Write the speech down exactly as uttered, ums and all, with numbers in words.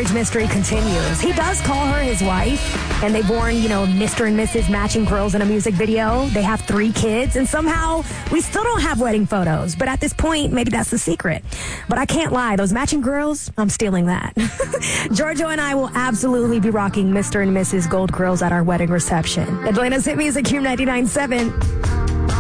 marriage mystery continues. He does call her his wife, and they've worn, you know, Mister and Missus matching grills in a music video. They have three kids, and somehow we still don't have wedding photos. But at this point, maybe that's the secret. But I can't lie. Those matching grills, I'm stealing that. Giorgio and I will absolutely be rocking Mister and Missus gold grills at our wedding reception. Atlanta's hit music, Q ninety-nine point seven.